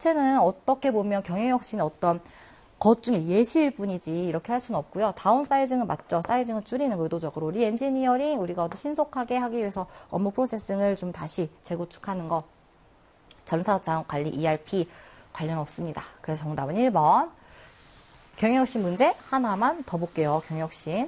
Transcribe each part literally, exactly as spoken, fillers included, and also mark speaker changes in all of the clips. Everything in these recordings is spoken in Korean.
Speaker 1: 자체는 어떻게 보면 경영혁신의 어떤 것 중에 예시일 뿐이지 이렇게 할 수는 없고요. 다운 사이징은 맞죠. 사이징을 줄이는 거 의도적으로. 리엔지니어링 우리가 신속하게 하기 위해서 업무 프로세싱을 좀 다시 재구축하는 거. 전사자원관리 이알피 관련 없습니다. 그래서 정답은 일 번. 경영혁신 문제 하나만 더 볼게요. 경영혁신.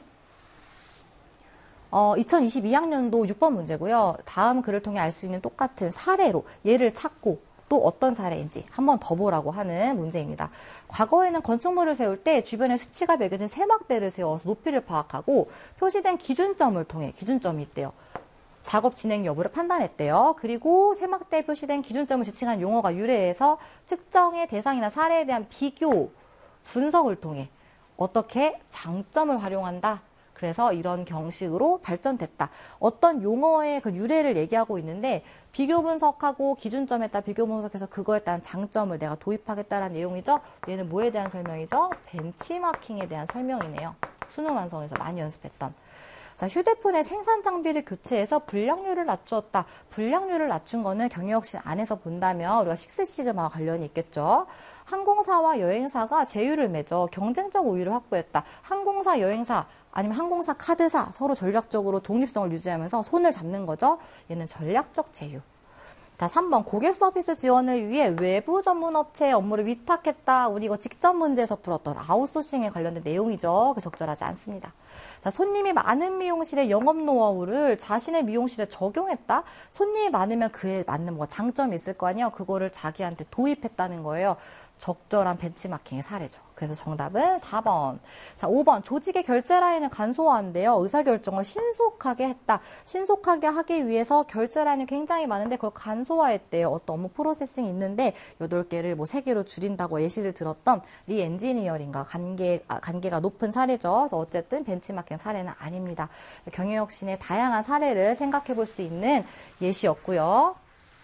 Speaker 1: 어, 이천이십이 학년도 육 번 문제고요. 다음 글을 통해 알 수 있는 똑같은 사례로 얘를 찾고 또 어떤 사례인지 한 번 더 보라고 하는 문제입니다. 과거에는 건축물을 세울 때 주변에 수치가 매겨진 세막대를 세워서 높이를 파악하고 표시된 기준점을 통해 기준점이 있대요. 작업 진행 여부를 판단했대요. 그리고 세막대에 표시된 기준점을 지칭한 용어가 유래해서 측정의 대상이나 사례에 대한 비교, 분석을 통해 어떻게 장점을 활용한다. 그래서 이런 경식으로 발전됐다. 어떤 용어의 그 유래를 얘기하고 있는데 비교 분석하고 기준점에 따라 비교 분석해서 그거에 따른 장점을 내가 도입하겠다라는 내용이죠. 얘는 뭐에 대한 설명이죠? 벤치마킹에 대한 설명이네요. 수능 완성에서 많이 연습했던. 자, 휴대폰의 생산 장비를 교체해서 불량률을 낮추었다. 불량률을 낮춘 거는 경영혁신 안에서 본다면 우리가 식스시그마와 관련이 있겠죠. 항공사와 여행사가 제휴를 맺어 경쟁적 우위를 확보했다. 항공사, 여행사 아니면 항공사, 카드사 서로 전략적으로 독립성을 유지하면서 손을 잡는 거죠. 얘는 전략적 제휴. 자, 삼 번 고객 서비스 지원을 위해 외부 전문 업체의 업무를 위탁했다. 우리 이거 직접 문제에서 풀었던 아웃소싱에 관련된 내용이죠. 그 적절하지 않습니다. 자, 손님이 많은 미용실의 영업 노하우를 자신의 미용실에 적용했다. 손님이 많으면 그에 맞는 뭐 장점이 있을 거 아니에요. 그거를 자기한테 도입했다는 거예요. 적절한 벤치마킹의 사례죠. 그래서 정답은 사 번. 자, 오 번. 조직의 결제 라인을 간소화한대요. 의사결정을 신속하게 했다. 신속하게 하기 위해서 결제 라인이 굉장히 많은데 그걸 간소화했대요. 어떤 업무 프로세싱이 있는데 여덟 개를 뭐 세 개로 줄인다고 예시를 들었던 리엔지니어링과 관계, 아, 관계가 높은 사례죠. 그래서 어쨌든 벤치마킹 사례는 아닙니다. 경영혁신의 다양한 사례를 생각해 볼 수 있는 예시였고요.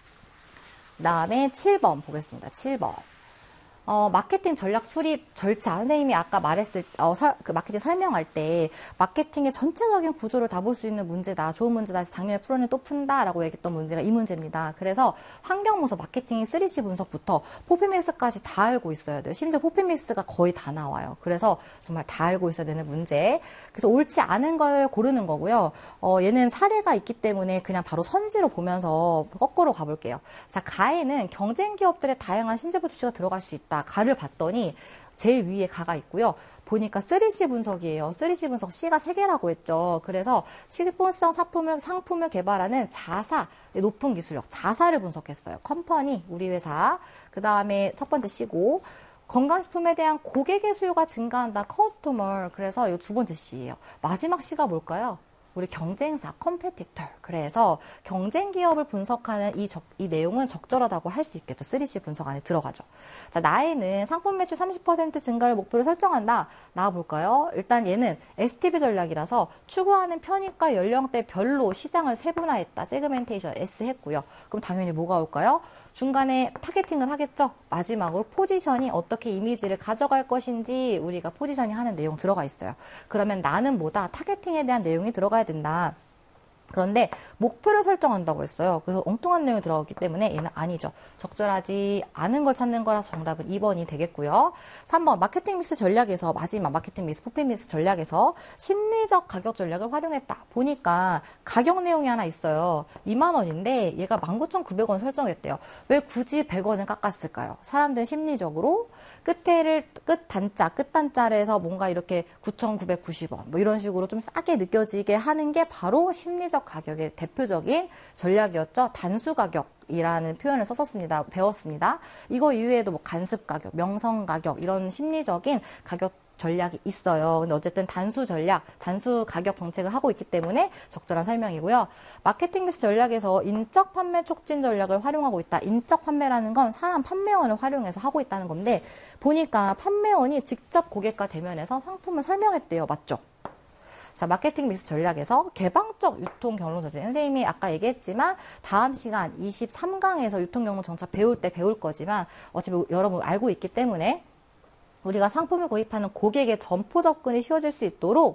Speaker 1: 그 다음에 칠 번 보겠습니다. 칠 번. 어, 마케팅 전략 수립 절차. 선생님이 아까 말했을, 어, 서, 그 마케팅 설명할 때, 마케팅의 전체적인 구조를 다 볼 수 있는 문제다. 좋은 문제다. 해서 작년에 풀었는데 또 푼다라고 얘기했던 문제가 이 문제입니다. 그래서 환경문서 마케팅 쓰리씨 분석부터 포피믹스까지 다 알고 있어야 돼요. 심지어 포피믹스가 거의 다 나와요. 그래서 정말 다 알고 있어야 되는 문제. 그래서 옳지 않은 걸 고르는 거고요. 어, 얘는 사례가 있기 때문에 그냥 바로 선지로 보면서 거꾸로 가볼게요. 자, 가에는 경쟁 기업들의 다양한 신재부 주체가 들어갈 수 있다. 가를 봤더니 제일 위에 가가 있고요. 보니까 쓰리씨 분석이에요. 쓰리씨 분석 C가 세 개라고 했죠. 그래서 실용성 상품을, 상품을 개발하는 자사, 높은 기술력, 자사를 분석했어요. 컴퍼니, 우리 회사. 그 다음에 첫 번째 C고 건강식품에 대한 고객의 수요가 증가한다. 커스터머. 그래서 이 두 번째 C예요. 마지막 C가 뭘까요? 우리 경쟁사, 컴페티터. 그래서 경쟁 기업을 분석하는 이, 적, 이 내용은 적절하다고 할 수 있겠죠. 쓰리씨 분석 안에 들어가죠. 자, 나에는 상품 매출 삼십 퍼센트 증가를 목표로 설정한다. 나와볼까요? 일단 얘는 에스티비 전략이라서 추구하는 편입과 연령대별로 시장을 세분화했다. 세그멘테이션 S 했고요. 그럼 당연히 뭐가 올까요? 중간에 타겟팅을 하겠죠. 마지막으로 포지션이 어떻게 이미지를 가져갈 것인지 우리가 포지셔닝 하는 내용 들어가 있어요. 그러면 나는 뭐다? 타겟팅에 대한 내용이 들어가야 된다. 그런데 목표를 설정한다고 했어요. 그래서 엉뚱한 내용이 들어가기 때문에 얘는 아니죠. 적절하지 않은 걸 찾는 거라서 정답은 이 번이 되겠고요. 삼 번 마케팅 믹스 전략에서 마지막 마케팅 믹스 포피 믹스 전략에서 심리적 가격 전략을 활용했다. 보니까 가격 내용이 하나 있어요. 이만 원인데 얘가 만 구천구백 원 설정했대요. 왜 굳이 백 원을 깎았을까요? 사람들은 심리적으로 끝에를 끝 단자 끝 단자에서 뭔가 이렇게 구천구백구십 원 뭐 이런 식으로 좀 싸게 느껴지게 하는 게 바로 심리적 가격의 대표적인 전략이었죠. 단수 가격이라는 표현을 썼었습니다. 배웠습니다. 이거 이외에도 뭐 간습 가격, 명성 가격 이런 심리적인 가격 전략이 있어요. 근데 어쨌든 단수 전략, 단수 가격 정책을 하고 있기 때문에 적절한 설명이고요. 마케팅 믹스 전략에서 인적 판매 촉진 전략을 활용하고 있다. 인적 판매라는 건 사람 판매원을 활용해서 하고 있다는 건데 보니까 판매원이 직접 고객과 대면해서 상품을 설명했대요. 맞죠? 자, 마케팅 믹스 전략에서 개방적 유통 경로 정책. 선생님이 아까 얘기했지만 다음 시간 이십삼 강에서 유통 경로 정책 배울 때 배울 거지만 어차피 여러분 알고 있기 때문에 우리가 상품을 구입하는 고객의 점포 접근이 쉬워질 수 있도록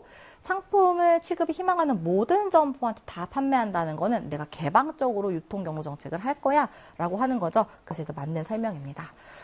Speaker 1: 상품을 취급이 희망하는 모든 점포한테 다 판매한다는 거는 내가 개방적으로 유통 경로 정책을 할 거야 라고 하는 거죠. 그래서 이거 맞는 설명입니다.